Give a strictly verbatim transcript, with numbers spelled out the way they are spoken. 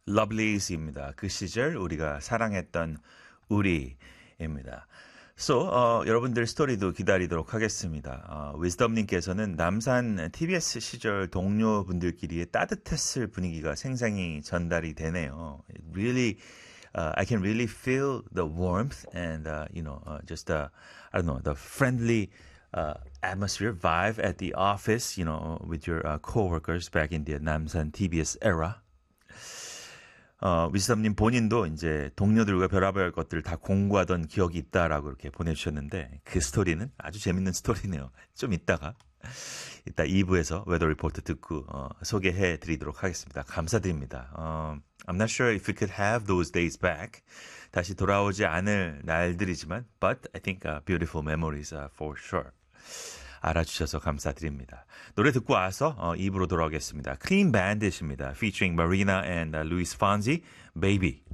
Lovelies입니다. 그 시절 우리가 사랑했던 우리입니다. So, 어, 여러분들 스토리도 기다리도록 하겠습니다. 어, 위즈덤님께서는 남산 티비에스 시절 동료분들끼리의 따뜻했을 분위기가 생생히 전달이 되네요. It really, uh, I can really feel the warmth and, uh, you know, uh, just the, I don't know, the friendly uh, atmosphere, vibe at the office, you know, with your uh, coworkers back in the 남산 티비에스 era. 어, 위스덤님 본인도 이제 동료들과 별의별 것들을 다 공부하던 기억이 있다라고 이렇게 보내주셨는데 그 스토리는 아주 재밌는 스토리네요. 좀 이따가 이따 이 부에서 웨더 리포트 듣고 어, 소개해 드리도록 하겠습니다. 감사드립니다. 어, I'm not sure if we could have those days back. 다시 돌아오지 않을 날들이지만 but I think uh, beautiful memories uh, for sure. 알아주셔서 감사드립니다. 노래 듣고 와서 어, 이 부로 돌아오겠습니다. Clean Bandit입니다. Featuring Marina and uh, Luis Fonsi, Baby.